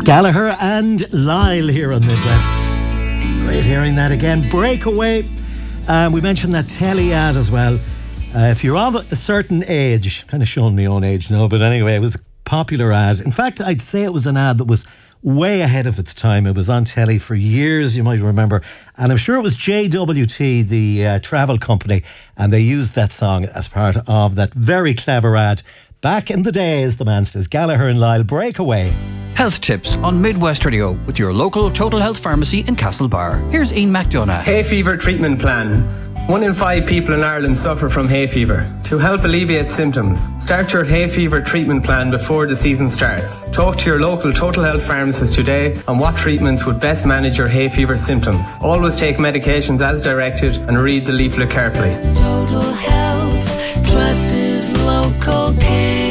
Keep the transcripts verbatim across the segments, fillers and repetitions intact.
Gallagher and Lyle here on Midwest. Great hearing that again. Breakaway. Um, we mentioned that telly ad as well. Uh, if you're of a certain age, kind of showing my own age now, but anyway, it was a popular ad. In fact, I'd say it was an ad that was way ahead of its time. It was on telly for years, you might remember. And I'm sure it was J W T, the uh, travel company, and they used that song as part of that very clever ad. Back in the day, as the man says, Gallagher and Lyle, Breakaway. Health tips on Midwest Radio with your local Total Health Pharmacy in Castlebar. Here's Ian McDonough. Hay fever treatment plan. One in five people in Ireland suffer from hay fever. To help alleviate symptoms, start your hay fever treatment plan before the season starts. Talk to your local Total Health pharmacist today on what treatments would best manage your hay fever symptoms. Always take medications as directed and read the leaflet carefully. Total Health, trusted local care.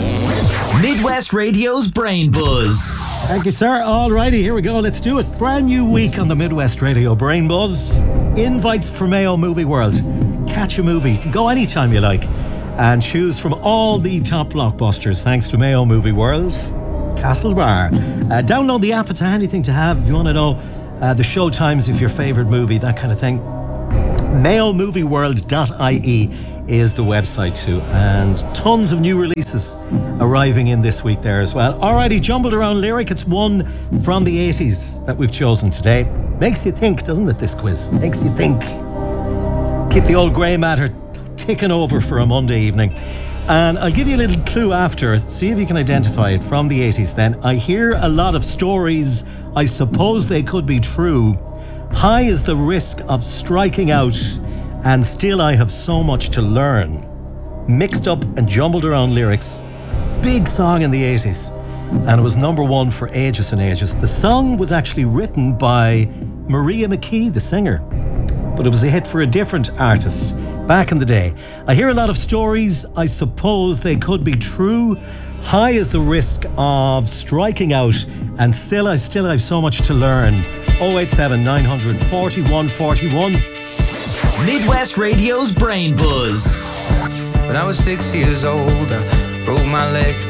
Midwest Radio's Brain Buzz. Thank you, sir. Alrighty, here we go. Let's do it. Brand new week on the Midwest Radio Brain Buzz. Invites for Mayo Movie World. Catch a movie. You can go anytime you like and choose from all the top blockbusters thanks to Mayo Movie World. Castlebar. Uh, download the app. It's a handy thing to have if you want to know uh, the show times of your favourite movie, that kind of thing. mayo movie world dot I E is the website too, and tons of new releases arriving in this week there as well. Alrighty, jumbled around lyric. It's one from the eighties that we've chosen today. Makes you think, doesn't it, this quiz? Makes you think. Keep the old grey matter ticking over for a Monday evening. And I'll give you a little clue after. See if you can identify it from the eighties then. I hear a lot of stories. I suppose they could be true. High is the risk of striking out, and still I have so much to learn. Mixed up and jumbled around lyrics. Big song in the eighties, and it was number one for ages and ages. The song was actually written by Maria McKee, the singer, but it was a hit for a different artist back in the day. I hear a lot of stories. I suppose they could be true. High is the risk of striking out, and still I still have so much to learn. oh eight seven nine four one four one. Midwest Radio's Brain Buzz. When I was six years old, I broke my leg.